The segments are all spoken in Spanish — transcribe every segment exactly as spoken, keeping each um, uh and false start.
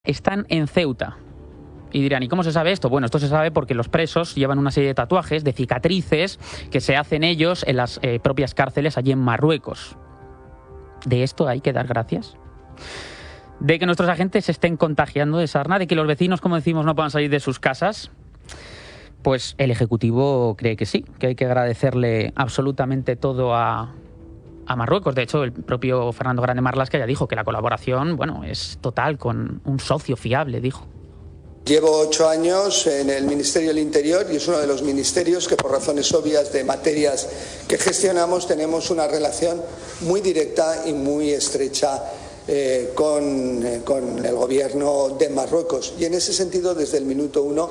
están en Ceuta. Y dirán, ¿y cómo se sabe esto? Bueno, esto se sabe porque los presos llevan una serie de tatuajes, de cicatrices, que se hacen ellos en las eh, propias cárceles allí en Marruecos. ¿De esto hay que dar gracias? ¿De que nuestros agentes se estén contagiando de sarna? ¿De que los vecinos, como decimos, no puedan salir de sus casas? Pues el Ejecutivo cree que sí, que hay que agradecerle absolutamente todo a, a Marruecos. De hecho, el propio Fernando Grande Marlaska ya dijo que la colaboración, bueno, es total, con un socio fiable, dijo. Llevo ocho años en el Ministerio del Interior y es uno de los ministerios que, por razones obvias de materias que gestionamos, tenemos una relación muy directa y muy estrecha eh, con, eh, con el gobierno de Marruecos. Y en ese sentido, desde el minuto uno,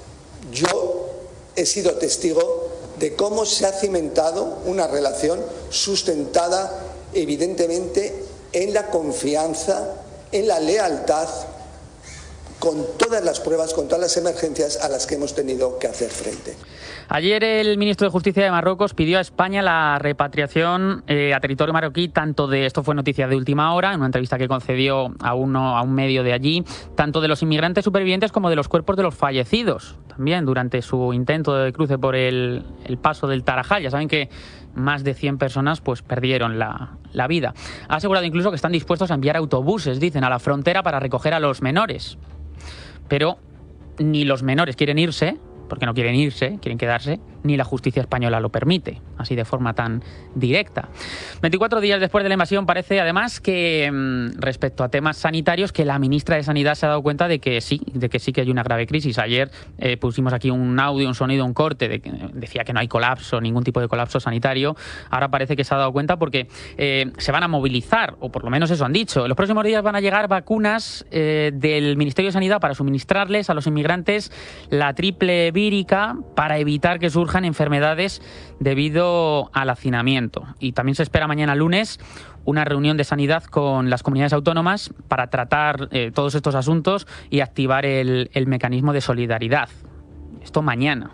yo he sido testigo de cómo se ha cimentado una relación sustentada, evidentemente, en la confianza, en la lealtad, con todas las pruebas, con todas las emergencias a las que hemos tenido que hacer frente. Ayer el ministro de Justicia de Marruecos pidió a España la repatriación eh, a territorio marroquí, tanto de, esto fue noticia de última hora, en una entrevista que concedió a, uno, a un medio de allí, tanto de los inmigrantes supervivientes como de los cuerpos de los fallecidos, también durante su intento de cruce por el, el paso del Tarajal. Ya saben que más de cien personas pues perdieron la, la vida. Ha asegurado incluso que están dispuestos a enviar autobuses, dicen, a la frontera para recoger a los menores. Pero ni los menores quieren irse, porque no quieren irse, quieren quedarse, ni la justicia española lo permite, así de forma tan directa. veinticuatro días después de la invasión parece además que respecto a temas sanitarios que la ministra de Sanidad se ha dado cuenta de que sí, de que sí que hay una grave crisis. Ayer eh, pusimos aquí un audio, un sonido, un corte, de que decía que no hay colapso, ningún tipo de colapso sanitario. Ahora parece que se ha dado cuenta porque eh, se van a movilizar, o por lo menos eso han dicho. En los próximos días van a llegar vacunas eh, del Ministerio de Sanidad para suministrarles a los inmigrantes la triple vírica para evitar que surjan enfermedades debido al hacinamiento. Y también se espera mañana lunes una reunión de sanidad con las comunidades autónomas para tratar eh, todos estos asuntos y activar el, el mecanismo de solidaridad. Esto mañana.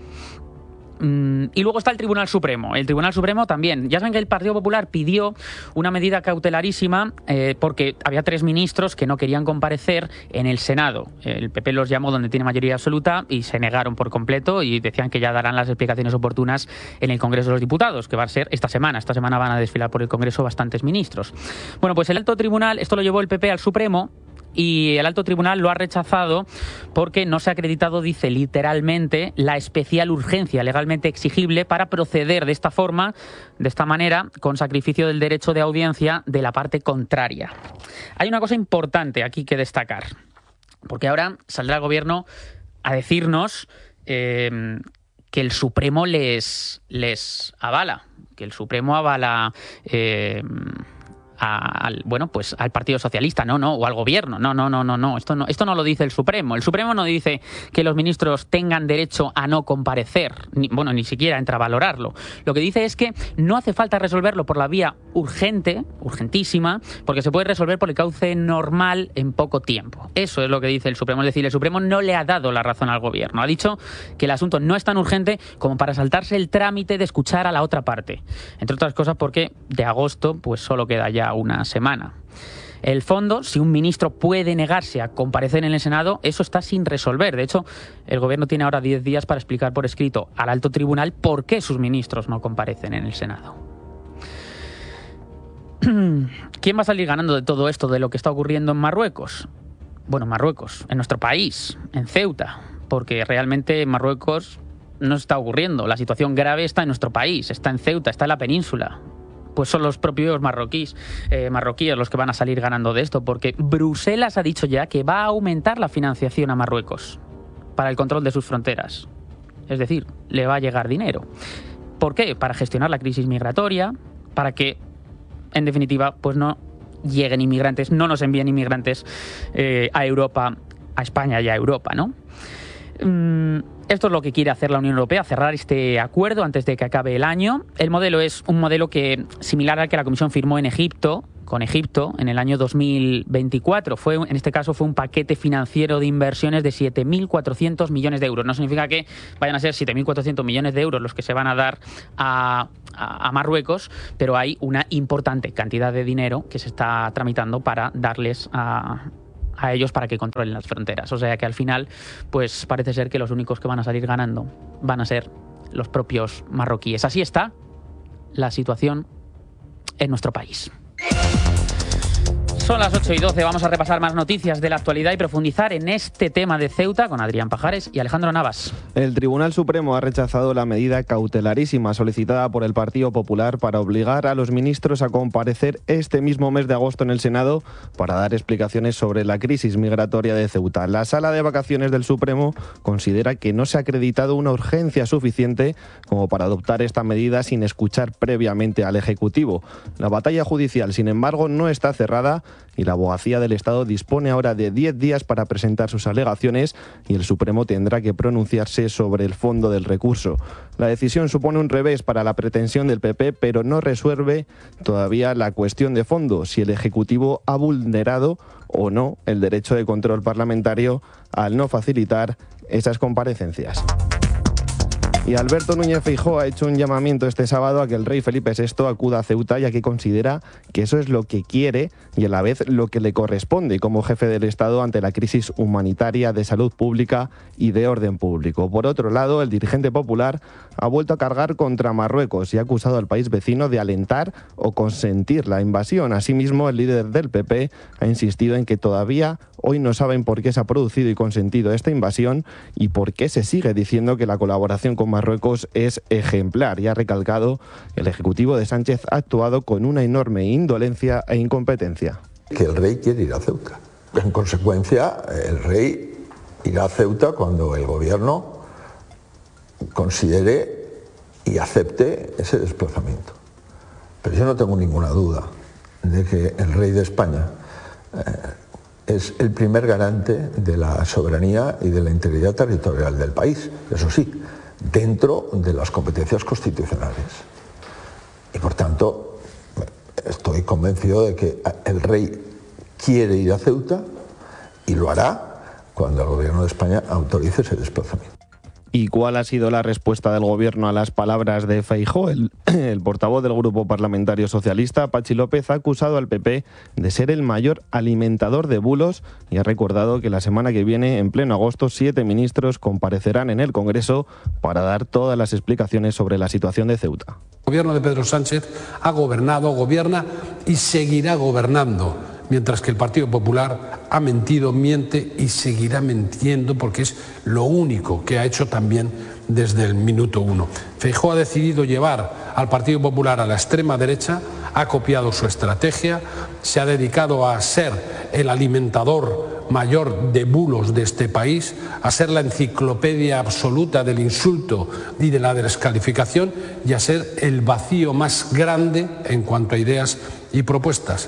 Y luego está el Tribunal Supremo. El Tribunal Supremo también. Ya saben que el Partido Popular pidió una medida cautelarísima eh, porque había tres ministros que no querían comparecer en el Senado. El P P los llamó donde tiene mayoría absoluta y se negaron por completo y decían que ya darán las explicaciones oportunas en el Congreso de los Diputados, que va a ser esta semana. Esta semana van a desfilar por el Congreso bastantes ministros. Bueno, pues el Alto Tribunal, esto lo llevó el P P al Supremo, y el Alto Tribunal lo ha rechazado porque no se ha acreditado, dice literalmente, la especial urgencia legalmente exigible para proceder de esta forma, de esta manera, con sacrificio del derecho de audiencia de la parte contraria. Hay una cosa importante aquí que destacar, porque ahora saldrá el Gobierno a decirnos eh, que el Supremo les, les avala, que el Supremo avala... Eh, A, al, bueno, pues al Partido Socialista, no, no, o al Gobierno, no, no, no, no, no, esto no, esto no lo dice el Supremo. El Supremo no dice que los ministros tengan derecho a no comparecer, ni, bueno, ni siquiera entra a valorarlo. Lo que dice es que no hace falta resolverlo por la vía urgente, urgentísima, porque se puede resolver por el cauce normal en poco tiempo. Eso es lo que dice el Supremo, es decir, el Supremo no le ha dado la razón al Gobierno. Ha dicho que el asunto no es tan urgente como para saltarse el trámite de escuchar a la otra parte. Entre otras cosas porque de agosto pues solo queda ya una semana. El fondo, si un ministro puede negarse a comparecer en el Senado, eso está sin resolver. De hecho, el Gobierno tiene ahora diez días para explicar por escrito al Alto Tribunal por qué sus ministros no comparecen en el Senado. ¿Quién va a salir ganando de todo esto, de lo que está ocurriendo en Marruecos? Bueno, Marruecos, en nuestro país, en Ceuta, porque realmente en Marruecos no está ocurriendo. La situación grave está en nuestro país, está en Ceuta, está en la península. Pues son los propios marroquíes, eh, marroquíes los que van a salir ganando de esto, porque Bruselas ha dicho ya que va a aumentar la financiación a Marruecos para el control de sus fronteras. Es decir, le va a llegar dinero. ¿Por qué? Para gestionar la crisis migratoria, para que, en definitiva, pues no lleguen inmigrantes, no nos envíen inmigrantes eh, a Europa, a España y a Europa, ¿no? Mm, Esto es lo que quiere hacer la Unión Europea, cerrar este acuerdo antes de que acabe el año. El modelo es un modelo que similar al que la Comisión firmó en Egipto, con Egipto, en el año dos mil veinticuatro. Fue, en este caso fue un paquete financiero de inversiones de siete mil cuatrocientos millones de euros. No significa que vayan a ser siete mil cuatrocientos millones de euros los que se van a dar a, a, a Marruecos, pero hay una importante cantidad de dinero que se está tramitando para darles a... a ellos para que controlen las fronteras. O sea que al final, pues parece ser que los únicos que van a salir ganando van a ser los propios marroquíes. Así está la situación en nuestro país. Son las ocho y doce, vamos a repasar más noticias de la actualidad y profundizar en este tema de Ceuta con Adrián Pajares y Alejandro Navas. El Tribunal Supremo ha rechazado la medida cautelarísima solicitada por el Partido Popular para obligar a los ministros a comparecer este mismo mes de agosto en el Senado para dar explicaciones sobre la crisis migratoria de Ceuta. La Sala de Vacaciones del Supremo considera que no se ha acreditado una urgencia suficiente como para adoptar esta medida sin escuchar previamente al Ejecutivo. La batalla judicial, sin embargo, no está cerrada y la Abogacía del Estado dispone ahora de diez días para presentar sus alegaciones y el Supremo tendrá que pronunciarse sobre el fondo del recurso. La decisión supone un revés para la pretensión del P P, pero no resuelve todavía la cuestión de fondo, si el Ejecutivo ha vulnerado o no el derecho de control parlamentario al no facilitar esas comparecencias. Y Alberto Núñez Feijóo ha hecho un llamamiento este sábado a que el rey Felipe sexto acuda a Ceuta, ya que considera que eso es lo que quiere y a la vez lo que le corresponde como jefe del Estado ante la crisis humanitaria, de salud pública y de orden público. Por otro lado, el dirigente popular ha vuelto a cargar contra Marruecos y ha acusado al país vecino de alentar o consentir la invasión. Asimismo, el líder del P P ha insistido en que todavía hoy no saben por qué se ha producido y consentido esta invasión y por qué se sigue diciendo que la colaboración con Marruecos es ejemplar, y ha recalcado que el Ejecutivo de Sánchez ha actuado con una enorme indolencia e incompetencia. Que el rey quiere ir a Ceuta. En consecuencia, el rey irá a Ceuta cuando el gobierno considere y acepte ese desplazamiento. Pero yo no tengo ninguna duda de que el rey de España eh, es el primer garante de la soberanía y de la integridad territorial del país. Eso sí, dentro de las competencias constitucionales. Y por tanto, estoy convencido de que el rey quiere ir a Ceuta y lo hará cuando el gobierno de España autorice ese desplazamiento. ¿Y cuál ha sido la respuesta del gobierno a las palabras de Feijóo? El, el portavoz del Grupo Parlamentario Socialista, Patxi López, ha acusado al P P de ser el mayor alimentador de bulos y ha recordado que la semana que viene, en pleno agosto, siete ministros comparecerán en el Congreso para dar todas las explicaciones sobre la situación de Ceuta. El gobierno de Pedro Sánchez ha gobernado, gobierna y seguirá gobernando, mientras que el Partido Popular ha mentido, miente y seguirá mintiendo porque es lo único que ha hecho también desde el minuto uno. Feijóo ha decidido llevar al Partido Popular a la extrema derecha, ha copiado su estrategia, se ha dedicado a ser el alimentador mayor de bulos de este país, a ser la enciclopedia absoluta del insulto y de la descalificación y a ser el vacío más grande en cuanto a ideas y propuestas.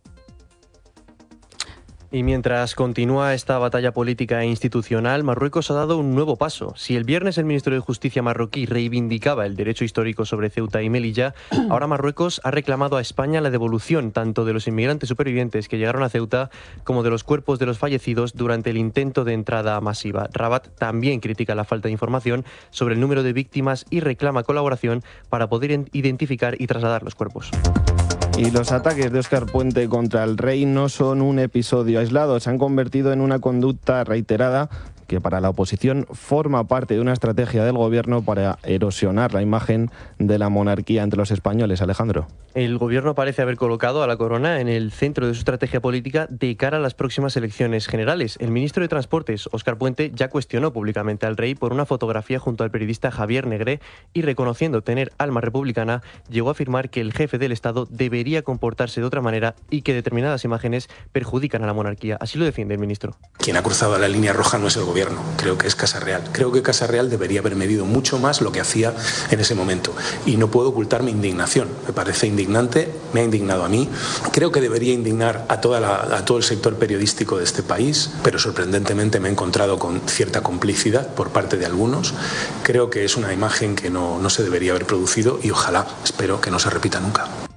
Y mientras continúa esta batalla política e institucional, Marruecos ha dado un nuevo paso. Si el viernes el ministro de Justicia marroquí reivindicaba el derecho histórico sobre Ceuta y Melilla, ahora Marruecos ha reclamado a España la devolución tanto de los inmigrantes supervivientes que llegaron a Ceuta como de los cuerpos de los fallecidos durante el intento de entrada masiva. Rabat también critica la falta de información sobre el número de víctimas y reclama colaboración para poder identificar y trasladar los cuerpos. Y los ataques de Óscar Puente contra el rey no son un episodio aislado, se han convertido en una conducta reiterada que para la oposición forma parte de una estrategia del gobierno para erosionar la imagen de la monarquía entre los españoles. Alejandro. El gobierno parece haber colocado a la corona en el centro de su estrategia política de cara a las próximas elecciones generales. El ministro de Transportes, Óscar Puente, ya cuestionó públicamente al rey por una fotografía junto al periodista Javier Negré y, reconociendo tener alma republicana, llegó a afirmar que el jefe del Estado debería comportarse de otra manera y que determinadas imágenes perjudican a la monarquía. Así lo defiende el ministro. Quien ha cruzado la línea roja no es el gobierno. Gobierno, creo que es Casa Real. Creo que Casa Real debería haber medido mucho más lo que hacía en ese momento. Y no puedo ocultar mi indignación. Me parece indignante, me ha indignado a mí. Creo que debería indignar a, toda la, a todo el sector periodístico de este país, pero sorprendentemente me he encontrado con cierta complicidad por parte de algunos. Creo que es una imagen que no, no se debería haber producido y ojalá, espero que no se repita nunca.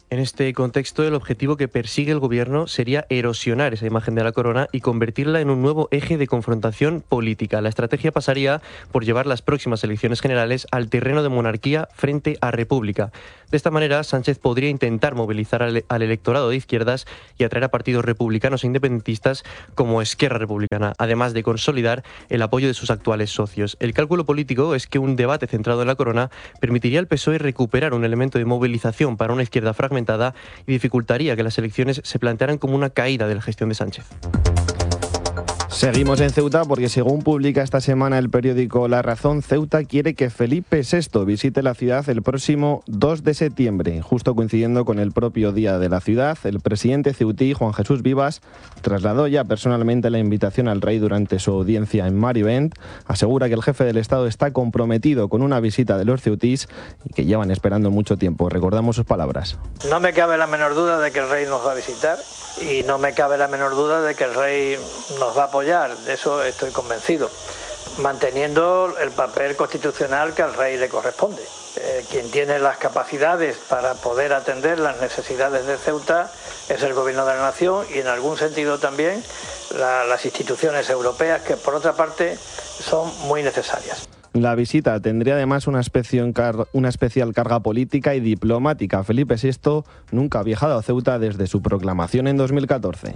En este contexto, el objetivo que persigue el Gobierno sería erosionar esa imagen de la corona y convertirla en un nuevo eje de confrontación política. La estrategia pasaría por llevar las próximas elecciones generales al terreno de monarquía frente a república. De esta manera, Sánchez podría intentar movilizar al, al electorado de izquierdas y atraer a partidos republicanos e independentistas como Esquerra Republicana, además de consolidar el apoyo de sus actuales socios. El cálculo político es que un debate centrado en la corona permitiría al P S O E recuperar un elemento de movilización para una izquierda fragmentada y dificultaría que las elecciones se plantearan como una caída de la gestión de Sánchez. Seguimos en Ceuta porque, según publica esta semana el periódico La Razón, Ceuta quiere que Felipe sexto visite la ciudad el próximo dos de septiembre. Justo coincidiendo con el propio día de la ciudad, el presidente ceutí, Juan Jesús Vivas, trasladó ya personalmente la invitación al rey durante su audiencia en Marivent. Asegura que el jefe del Estado está comprometido con una visita de los ceutís y que llevan esperando mucho tiempo. Recordamos sus palabras. No me cabe la menor duda de que el rey nos va a visitar y no me cabe la menor duda de que el rey nos va a apoyar. De eso estoy convencido, manteniendo el papel constitucional que al rey le corresponde. Eh, quien tiene las capacidades para poder atender las necesidades de Ceuta es el Gobierno de la Nación y, en algún sentido, también la, las instituciones europeas, que por otra parte son muy necesarias. La visita tendría además una, una especial carga política y diplomática. Felipe sexto nunca ha viajado a Ceuta desde su proclamación en dos mil catorce.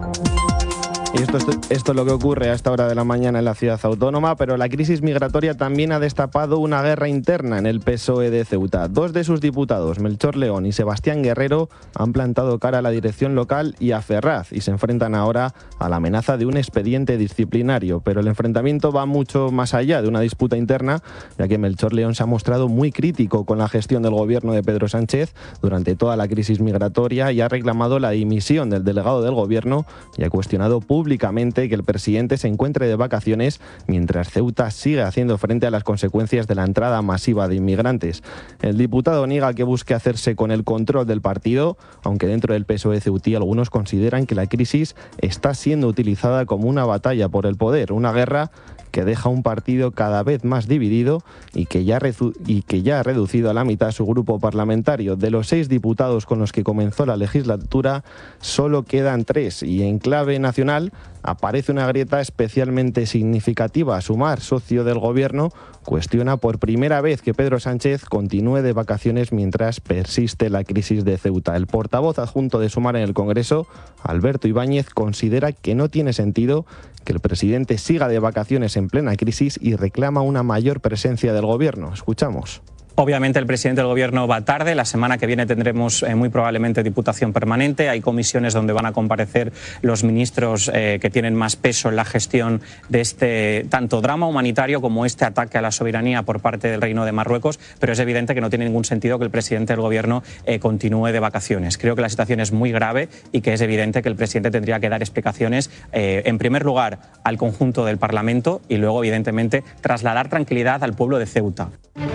Y esto, esto, esto es lo que ocurre a esta hora de la mañana en la ciudad autónoma, pero la crisis migratoria también ha destapado una guerra interna en el P S O E de Ceuta. Dos de sus diputados, Melchor León y Sebastián Guerrero, han plantado cara a la dirección local y a Ferraz y se enfrentan ahora a la amenaza de un expediente disciplinario. Pero el enfrentamiento va mucho más allá de una disputa interna, ya que Melchor León se ha mostrado muy crítico con la gestión del gobierno de Pedro Sánchez durante toda la crisis migratoria y ha reclamado la dimisión del delegado del gobierno y ha cuestionado públicamente públicamente que el presidente se encuentre de vacaciones mientras Ceuta sigue haciendo frente a las consecuencias de la entrada masiva de inmigrantes. El diputado niega que busque hacerse con el control del partido, aunque dentro del P S O E ceutí algunos consideran que la crisis está siendo utilizada como una batalla por el poder, una guerra que deja un partido cada vez más dividido y que, ya y que ya ha reducido a la mitad su grupo parlamentario. De los seis diputados con los que comenzó la legislatura, solo quedan tres y en clave nacional aparece una grieta especialmente significativa. Sumar, socio del gobierno, cuestiona por primera vez que Pedro Sánchez continúe de vacaciones mientras persiste la crisis de Ceuta. El portavoz adjunto de Sumar en el Congreso, Alberto Ibáñez, considera que no tiene sentido que el presidente siga de vacaciones en plena crisis y reclama una mayor presencia del gobierno. Escuchamos. Obviamente el presidente del Gobierno va tarde. La semana que viene tendremos eh, muy probablemente diputación permanente. Hay comisiones donde van a comparecer los ministros eh, que tienen más peso en la gestión de este tanto drama humanitario como este ataque a la soberanía por parte del Reino de Marruecos. Pero es evidente que no tiene ningún sentido que el presidente del Gobierno eh, continúe de vacaciones. Creo que la situación es muy grave y que es evidente que el presidente tendría que dar explicaciones, eh, en primer lugar, al conjunto del Parlamento y luego, evidentemente, trasladar tranquilidad al pueblo de Ceuta.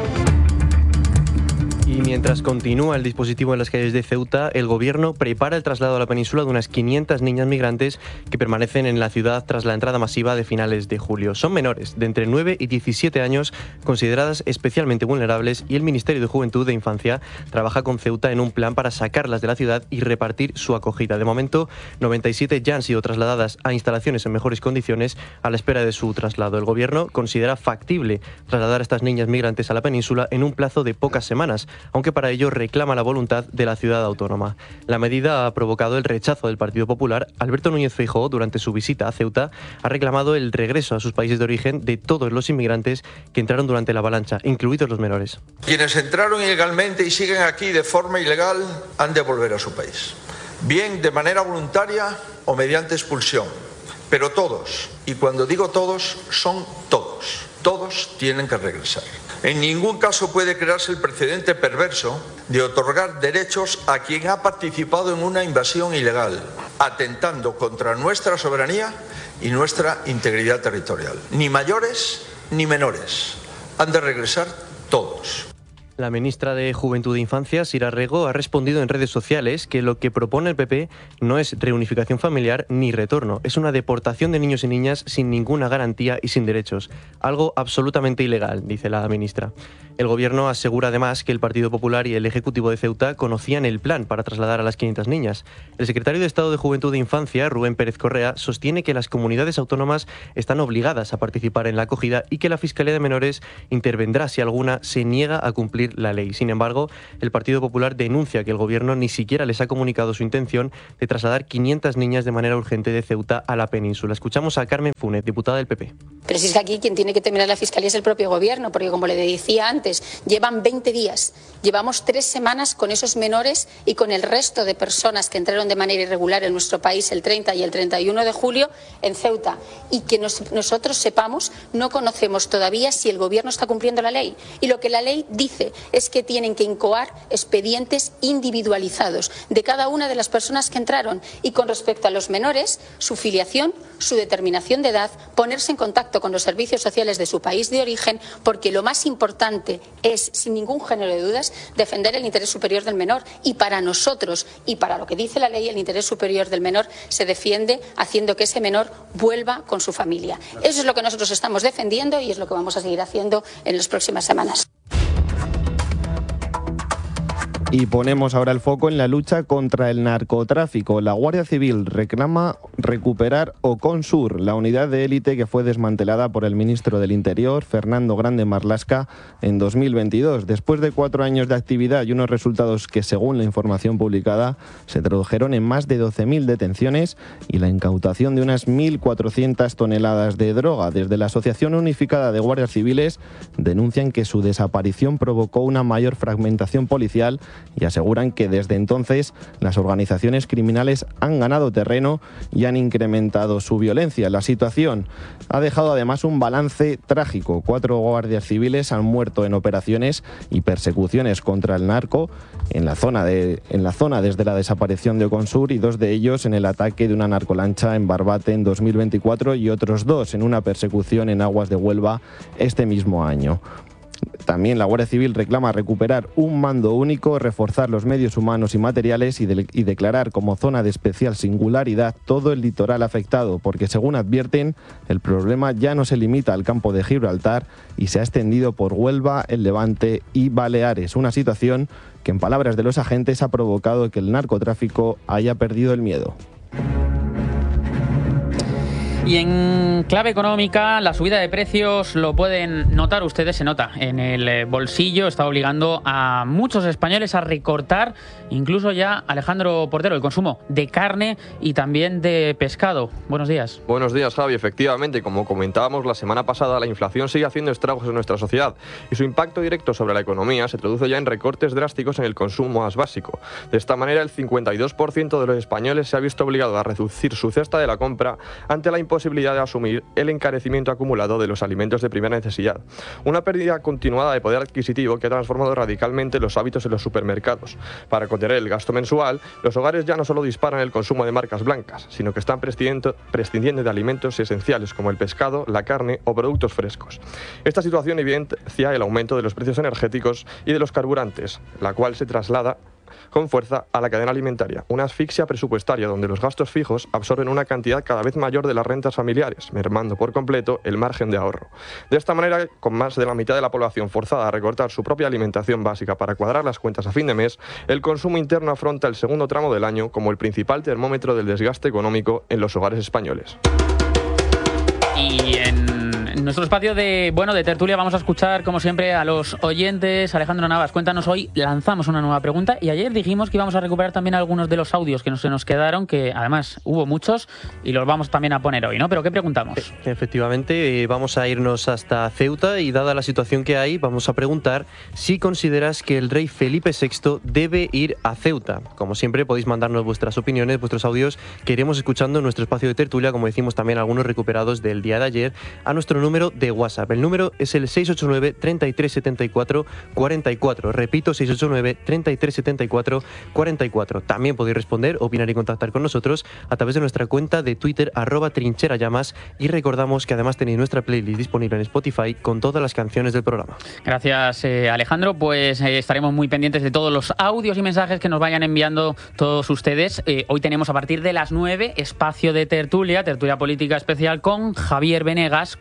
Y mientras continúa el dispositivo en las calles de Ceuta, el gobierno prepara el traslado a la península de unas quinientas niñas migrantes que permanecen en la ciudad tras la entrada masiva de finales de julio. Son menores de entre nueve y diecisiete años, consideradas especialmente vulnerables, y el Ministerio de Juventud e Infancia trabaja con Ceuta en un plan para sacarlas de la ciudad y repartir su acogida. De momento, noventa y siete ya han sido trasladadas a instalaciones en mejores condiciones a la espera de su traslado. El gobierno considera factible trasladar a estas niñas migrantes a la península en un plazo de pocas semanas, aunque para ello reclama la voluntad de la ciudad autónoma. La medida ha provocado el rechazo del Partido Popular. Alberto Núñez Feijóo, durante su visita a Ceuta, ha reclamado el regreso a sus países de origen de todos los inmigrantes que entraron durante la avalancha, incluidos los menores. Quienes entraron ilegalmente y siguen aquí de forma ilegal han de volver a su país, bien de manera voluntaria o mediante expulsión, pero todos, y cuando digo todos, son todos, todos tienen que regresar. En ningún caso puede crearse el precedente perverso de otorgar derechos a quien ha participado en una invasión ilegal, atentando contra nuestra soberanía y nuestra integridad territorial. Ni mayores ni menores. Han de regresar todos. La ministra de Juventud e Infancia, Sira Rego, ha respondido en redes sociales que lo que propone el P P no es reunificación familiar ni retorno, es una deportación de niños y niñas sin ninguna garantía y sin derechos. Algo absolutamente ilegal, dice la ministra. El Gobierno asegura además que el Partido Popular y el Ejecutivo de Ceuta conocían el plan para trasladar a las quinientas niñas. El secretario de Estado de Juventud e Infancia, Rubén Pérez Correa, sostiene que las comunidades autónomas están obligadas a participar en la acogida y que la Fiscalía de Menores intervendrá si alguna se niega a cumplir la ley. Sin embargo, el Partido Popular denuncia que el Gobierno ni siquiera les ha comunicado su intención de trasladar quinientas niñas de manera urgente de Ceuta a la península. Escuchamos a Carmen Funet, diputada del P P. Pero si es que aquí quien tiene que terminar la Fiscalía es el propio Gobierno, porque como le decía antes, llevan veinte días, llevamos tres semanas con esos menores y con el resto de personas que entraron de manera irregular en nuestro país el treinta y el treinta y uno de julio en Ceuta. Y que nos, nosotros sepamos, no conocemos todavía si el Gobierno está cumpliendo la ley. Y lo que la ley dice es que tienen que incoar expedientes individualizados de cada una de las personas que entraron. Y con respecto a los menores, su filiación, su determinación de edad, ponerse en contacto con los servicios sociales de su país de origen, porque lo más importante es, sin ningún género de dudas, defender el interés superior del menor. Y para nosotros, y para lo que dice la ley, el interés superior del menor se defiende haciendo que ese menor vuelva con su familia. Eso es lo que nosotros estamos defendiendo y es lo que vamos a seguir haciendo en las próximas semanas. Y ponemos ahora el foco en la lucha contra el narcotráfico. La Guardia Civil reclama recuperar Oconsur, la unidad de élite que fue desmantelada por el ministro del Interior, Fernando Grande Marlaska, en dos mil veintidós. Después de cuatro años de actividad y unos resultados que, según la información publicada, se tradujeron en más de doce mil detenciones y la incautación de unas mil cuatrocientas toneladas de droga. Desde la Asociación Unificada de Guardias Civiles denuncian que su desaparición provocó una mayor fragmentación policial y aseguran que desde entonces las organizaciones criminales han ganado terreno y han incrementado su violencia. La situación ha dejado además un balance trágico. Cuatro guardias civiles han muerto en operaciones y persecuciones contra el narco en la zona, de, en la zona desde la desaparición de Oconsur, y dos de ellos en el ataque de una narcolancha en Barbate en dos mil veinticuatro y otros dos en una persecución en aguas de Huelva este mismo año. También la Guardia Civil reclama recuperar un mando único, reforzar los medios humanos y materiales y, de, y declarar como zona de especial singularidad todo el litoral afectado, porque según advierten, el problema ya no se limita al campo de Gibraltar y se ha extendido por Huelva, el Levante y Baleares. Una situación que, en palabras de los agentes, ha provocado que el narcotráfico haya perdido el miedo. Y en clave económica, la subida de precios, lo pueden notar ustedes, se nota en el bolsillo, está obligando a muchos españoles a recortar, incluso ya, Alejandro Portero, el consumo de carne y también de pescado. Buenos días. Buenos días, Javi. Efectivamente, como comentábamos la semana pasada, la inflación sigue haciendo estragos en nuestra sociedad y su impacto directo sobre la economía se traduce ya en recortes drásticos en el consumo más básico. De esta manera, el cincuenta y dos por ciento de los españoles se ha visto obligado a reducir su cesta de la compra ante la imposibilidad posibilidad de asumir el encarecimiento acumulado de los alimentos de primera necesidad. Una pérdida continuada de poder adquisitivo que ha transformado radicalmente los hábitos en los supermercados. Para contener el gasto mensual, los hogares ya no solo disparan el consumo de marcas blancas, sino que están prescindiendo, prescindiendo de alimentos esenciales como el pescado, la carne o productos frescos. Esta situación evidencia el aumento de los precios energéticos y de los carburantes, la cual se traslada con fuerza a la cadena alimentaria, una asfixia presupuestaria donde los gastos fijos absorben una cantidad cada vez mayor de las rentas familiares, mermando por completo el margen de ahorro. De esta manera, con más de la mitad de la población forzada a recortar su propia alimentación básica para cuadrar las cuentas a fin de mes, el consumo interno afronta el segundo tramo del año como el principal termómetro del desgaste económico en los hogares españoles. Y en nuestro espacio de, bueno, de tertulia vamos a escuchar, como siempre, a los oyentes. Alejandro Navas, cuéntanos, hoy lanzamos una nueva pregunta y ayer dijimos que íbamos a recuperar también algunos de los audios que no se nos quedaron, que además hubo muchos y los vamos también a poner hoy, ¿no? ¿Pero qué preguntamos? Efectivamente, eh, vamos a irnos hasta Ceuta y, dada la situación que hay, vamos a preguntar si consideras que el rey Felipe sexto debe ir a Ceuta. Como siempre, podéis mandarnos vuestras opiniones, vuestros audios que iremos escuchando en nuestro espacio de tertulia, como decimos también algunos recuperados del día de ayer, a nuestro número de WhatsApp. El número es el seis ocho nueve, treinta y tres setenta y cuatro, cuarenta y cuatro. Repito, seis ocho nueve, treinta y tres setenta y cuatro, cuarenta y cuatro. También podéis responder, opinar y contactar con nosotros a través de nuestra cuenta de Twitter, arroba trincherallamas, y recordamos que además tenéis nuestra playlist disponible en Spotify con todas las canciones del programa. Gracias, eh, Alejandro. Pues eh, estaremos muy pendientes de todos los audios y mensajes que nos vayan enviando todos ustedes. Eh, hoy tenemos a partir de las nueve espacio de tertulia, tertulia política especial con Javier Venegas, con Marcelo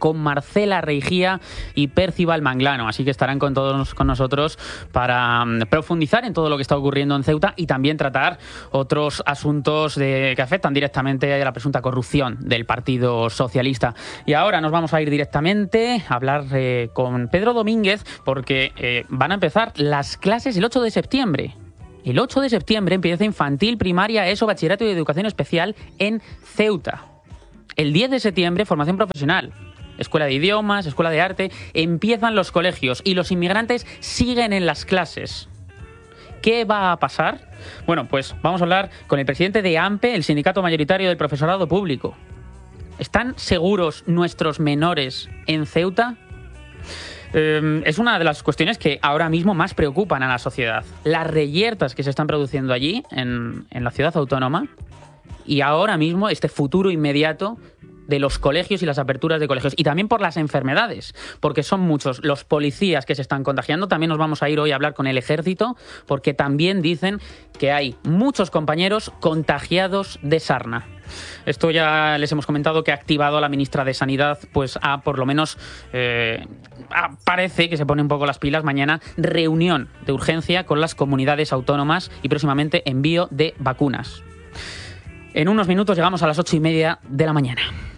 Marcela Reigía y Percival Manglano. Así que estarán con todos con nosotros para um, profundizar en todo lo que está ocurriendo en Ceuta y también tratar otros asuntos de, que afectan directamente a la presunta corrupción del Partido Socialista. Y ahora nos vamos a ir directamente a hablar eh, con Pedro Domínguez porque eh, van a empezar las clases el ocho de septiembre. El ocho de septiembre empieza infantil, primaria, ESO, bachillerato y educación especial en Ceuta. El diez de septiembre, formación profesional. Escuela de idiomas, escuela de arte. Empiezan los colegios y los inmigrantes siguen en las clases. ¿Qué va a pasar? Bueno, pues vamos a hablar con el presidente de AMPE, el sindicato mayoritario del profesorado público. ¿Están seguros nuestros menores en Ceuta? Eh, es una de las cuestiones que ahora mismo más preocupan a la sociedad. Las reyertas que se están produciendo allí, en, en la ciudad autónoma, y ahora mismo este futuro inmediato de los colegios y las aperturas de colegios. Y también por las enfermedades, porque son muchos los policías que se están contagiando. También nos vamos a ir hoy a hablar con el ejército, porque también dicen que hay muchos compañeros contagiados de sarna. Esto ya les hemos comentado que ha activado a la ministra de Sanidad, pues a por lo menos eh, a, parece que se pone un poco las pilas. Mañana reunión de urgencia con las comunidades autónomas y próximamente envío de vacunas. En unos minutos llegamos a las ocho y media de la mañana.